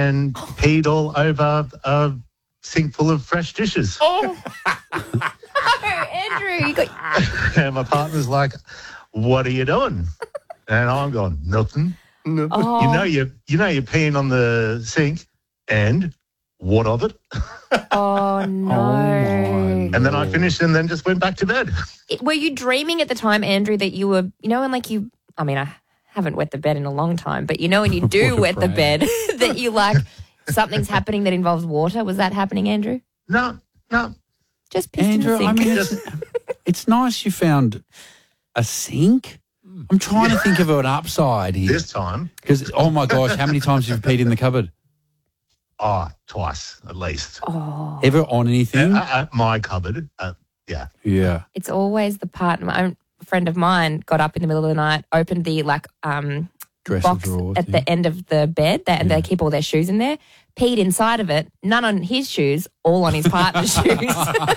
and peed all over a sink full of fresh dishes. Oh, Andrew, you got... And my partner's like, "What are you doing?" And I'm going, "Nothing." Oh. You know you're peeing on the sink, and what of it? Oh, no. And then I finished and then just went back to bed. Were you dreaming at the time, Andrew, that you were, and like you, I mean, I haven't wet the bed in a long time, but when you do wet the bed, that you like, something's happening that involves water. Was that happening, Andrew? No. Just pissed in the sink. I mean, it's nice you found a sink. I'm trying to think of an upside here. This time. Because, oh my gosh, how many times have you peed in the cupboard? Oh, twice at least. Oh. Ever on anything? At my cupboard, yeah. Yeah. It's always the part. A friend of mine got up in the middle of the night, opened the Dresser box drawers, at the end of the bed, and they keep all their shoes in there, peed inside of it, none on his shoes, all on his partner's shoes.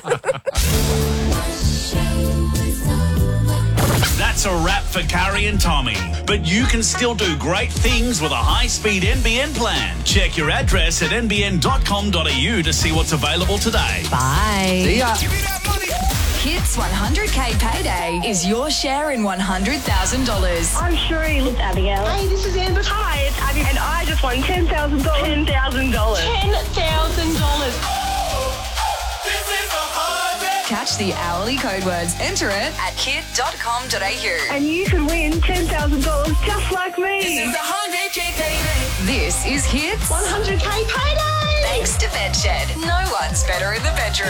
That's a wrap for Carrie and Tommy. But you can still do great things with a high-speed NBN plan. Check your address at nbn.com.au to see what's available today. Bye. See ya. Hits 100K Payday is your share in $100,000. I'm Sheree. It's Abigail. Hey, this is Amber. Hi, it's Abby, and I just won $10,000. $10,000. $10,000. Catch the hourly code words. Enter it at hit.com.au. And you can win $10,000 just like me. This is 100K Payday. This is Hits 100K Payday. thanks to Bedshed. No one's better in the bedroom.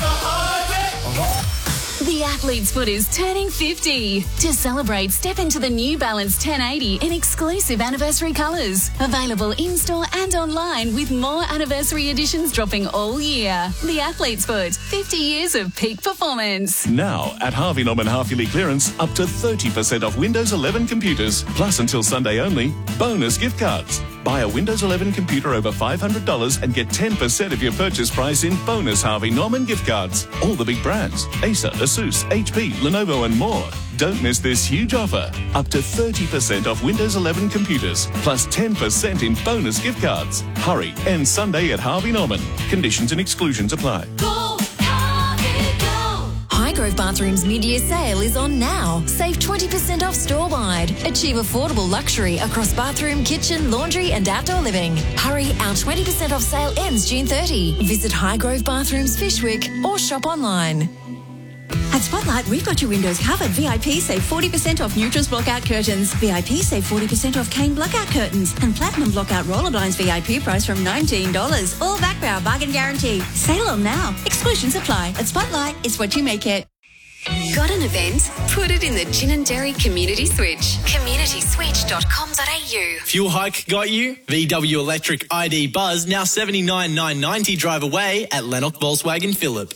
The Athlete's Foot is turning 50. To celebrate, step into the New Balance 1080 in exclusive anniversary colours. Available in-store and online with more anniversary editions dropping all year. The Athlete's Foot, 50 years of peak performance. Now, at Harvey Norman half-yearly clearance, up to 30% off Windows 11 computers. Plus, until Sunday only, bonus gift cards. Buy a Windows 11 computer over $500 and get 10% of your purchase price in bonus Harvey Norman gift cards. All the big brands: Acer, Asus, HP, Lenovo and more. Don't miss this huge offer. Up to 30% off Windows 11 computers, plus 10% in bonus gift cards. Hurry, end Sunday at Harvey Norman. Conditions and exclusions apply. Highgrove Bathrooms mid-year sale is on now. Save 20% off store-wide. Achieve affordable luxury across bathroom, kitchen, laundry and outdoor living. Hurry, our 20% off sale ends June 30. Visit Highgrove Bathrooms Fishwick or shop online. At Spotlight, we've got your windows covered. VIP save 40% off Neutrals Blockout Curtains. VIP save 40% off Kane Blockout Curtains. And Platinum Blockout Roller Blinds VIP price from $19. All backed by our bargain guarantee. Sale on now. Exclusions apply. At Spotlight, it's what you make it. Got an event? Put it in the Gin and Dairy Community Switch. communityswitch.com.au. Fuel hike got you? VW Electric ID Buzz now $79,990 drive away at Lennox Volkswagen Phillip.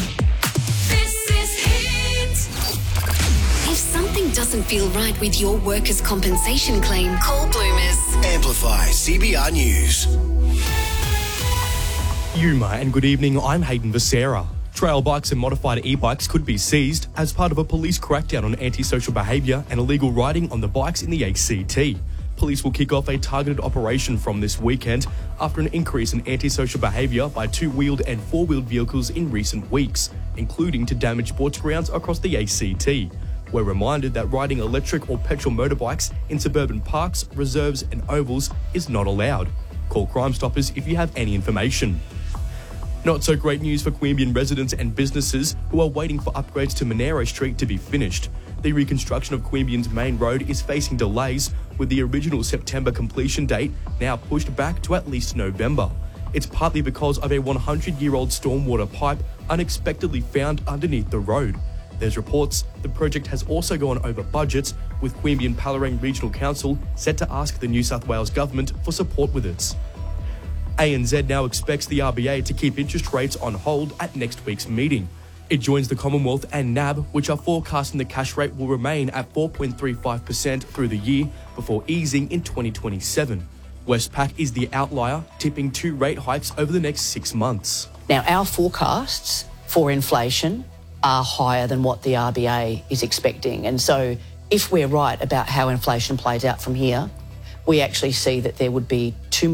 If something doesn't feel right with your workers' compensation claim, call Bloomers. Amplify CBR News. Yuma and good evening, I'm Hayden Becerra. Trail bikes and modified e-bikes could be seized as part of a police crackdown on antisocial behaviour and illegal riding on the bikes in the ACT. Police will kick off a targeted operation from this weekend after an increase in antisocial behaviour by two-wheeled and four-wheeled vehicles in recent weeks, including to damage sports grounds across the ACT. We're reminded that riding electric or petrol motorbikes in suburban parks, reserves and ovals is not allowed. Call Crime Stoppers if you have any information. Not so great news for Queanbeyan residents and businesses who are waiting for upgrades to Monero Street to be finished. The reconstruction of Queanbeyan's main road is facing delays, with the original September completion date now pushed back to at least November. It's partly because of a 100-year-old stormwater pipe unexpectedly found underneath the road. There's reports the project has also gone over budget, with Queanbeyan Palorang Regional Council set to ask the New South Wales Government for support with it. ANZ now expects the RBA to keep interest rates on hold at next week's meeting. It joins the Commonwealth and NAB, which are forecasting the cash rate will remain at 4.35% through the year before easing in 2027. Westpac is the outlier, tipping 2 rate hikes over the next 6 months. Now, our forecasts for inflation are higher than what the RBA is expecting. And so if we're right about how inflation plays out from here, we actually see that there would be